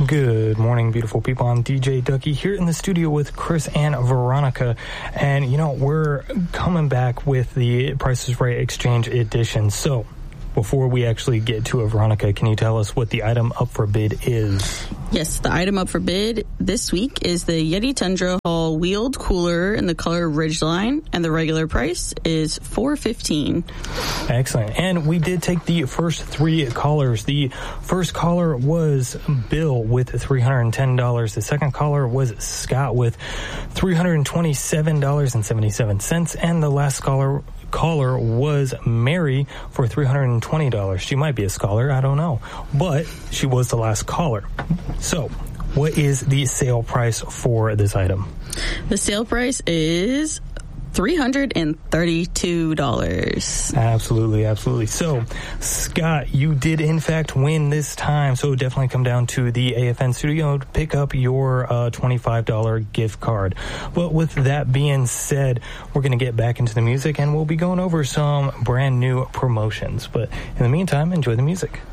Good morning, beautiful people. I'm DJ Ducky here in the studio with Chris and Veronica. And, we're coming back with the Price is Right Exchange Edition. So, before we actually get to it, Veronica, can you tell us what the item up for bid is? Yes, the item up for bid this week is the Yeti Tundra Hall wheeled cooler in the color Ridgeline, and the regular price is $415. Excellent. And we did take the first three callers. The first caller was Bill with $310. The second caller was Scott with $327.77. And the last caller was Mary for $320. She might be a scholar, I don't know, but she was the last caller. So, what is the sale price for this item? The sale price is $332. Absolutely. So, Scott, you did in fact win this time. So definitely come down to the AFN studio to pick up your $25 gift card. But with that being said, we're going to get back into the music and we'll be going over some brand new promotions. But in the meantime, enjoy the music.